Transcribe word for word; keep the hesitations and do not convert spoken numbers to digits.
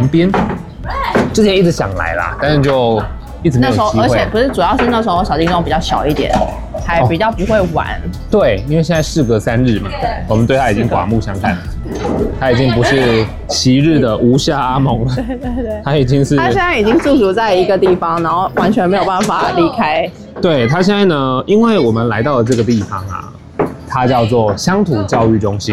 旁边。之前一直想来啦，但是就一直没有机会。 那时候，而且不是，主要是那时候小叮咚比较小一点，还比较不会玩。哦、 对，因为现在事隔三日嘛，我们对他已经刮目相看了。他已经不是昔日的无下阿蒙了，对对对，他已经是他现在已经驻足在一个地方，然后完全没有办法离开。 对，他现在呢，因为我们来到了这个地方啊，它叫做乡土教育中心。